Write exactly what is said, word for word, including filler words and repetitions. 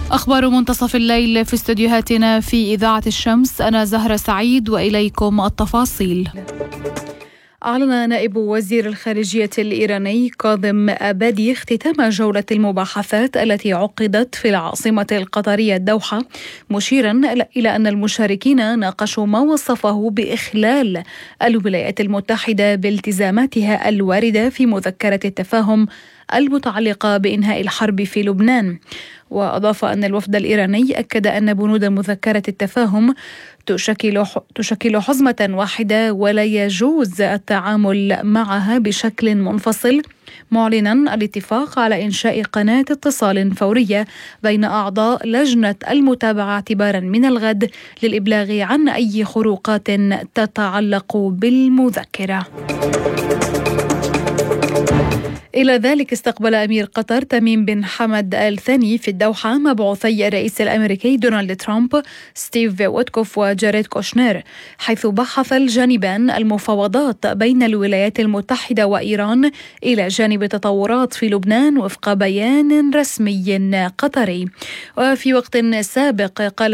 أخبار منتصف الليل في استديوهاتنا في إذاعة الشمس. أنا زهرة سعيد وإليكم التفاصيل. أعلن نائب وزير الخارجية الإيراني كاظم أبادي اختتام جولة المباحثات التي عقدت في العاصمة القطرية الدوحة، مشيرا إلى أن المشاركين ناقشوا ما وصفه بإخلال الولايات المتحدة بالتزاماتها الواردة في مذكرة التفاهم المتعلقة بإنهاء الحرب في لبنان. وأضاف أن الوفد الإيراني أكد أن بنود مذكرة التفاهم تشكل تشكل حزمة واحدة ولا يجوز التعامل معها بشكل منفصل، معلنا الاتفاق على إنشاء قناة اتصال فورية بين أعضاء لجنة المتابعة اعتبارا من الغد للإبلاغ عن أي خروقات تتعلق بالمذكرة. إلى ذلك استقبل أمير قطر تميم بن حمد آل ثاني في الدوحة مبعوثي الرئيس الأمريكي دونالد ترامب ستيف ويتكوف وجاريد كوشنير، حيث بحث الجانبان المفاوضات بين الولايات المتحدة وإيران إلى جانب تطورات في لبنان وفق بيان رسمي قطري. وفي وقت سابق قال